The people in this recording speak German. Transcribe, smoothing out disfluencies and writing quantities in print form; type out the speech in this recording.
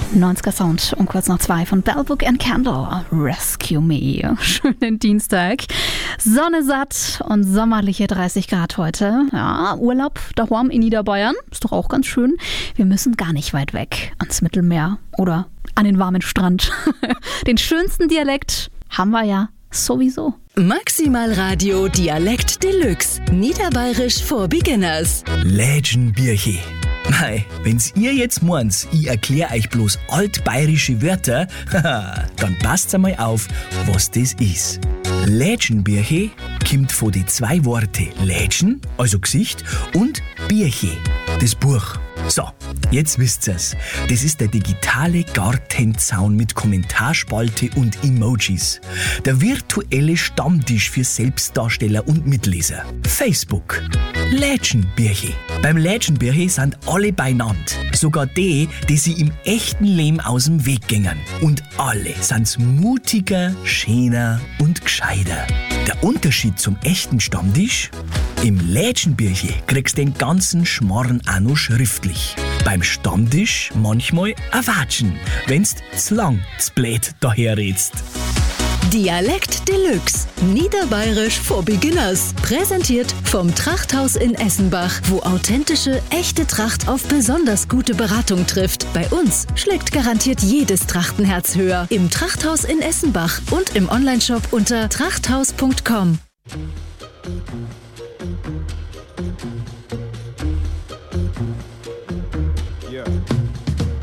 90er Sound um kurz nach 2 von Bell Book and Candle. Rescue Me. Schönen Dienstag. Sonne satt und sommerliche 30 Grad heute. Ja, Urlaub daheim in Niederbayern. Ist doch auch ganz schön. Wir müssen gar nicht weit weg. Ans Mittelmeer oder an den warmen Strand. Den schönsten Dialekt haben wir ja sowieso. Maximal Radio Dialekt Deluxe. Niederbayerisch for Beginners. Lädchenbirche. Mei, wenn's ihr jetzt meint, ich erklär euch bloß altbayerische Wörter, dann passt einmal auf, was das ist. Lädchenbirche kommt von den 2 Worte Lädchen, also Gesicht, und Birche, das Buch. So, jetzt wisst ihr's. Das ist der digitale Gartenzaun mit Kommentarspalte und Emojis. Der virtuelle Stammtisch für Selbstdarsteller und Mitleser. Facebook. Lädchenbirche. Beim Lädchenbirche sind alle beieinander. Sogar die sie im echten Leben aus dem Weg gingen. Und alle sind's mutiger, schöner und gescheiter. Der Unterschied zum echten Stammtisch? Im Lädchenbirche kriegst du den ganzen Schmarrn auch noch schriftlich. Beim Stammtisch manchmal ein Watschen, wenn's zu lang, zu blöd daherredst. Dialekt Deluxe. Niederbayerisch for Beginners. Präsentiert vom Trachthaus in Essenbach, wo authentische, echte Tracht auf besonders gute Beratung trifft. Bei uns schlägt garantiert jedes Trachtenherz höher. Im Trachthaus in Essenbach und im Onlineshop unter trachthaus.com.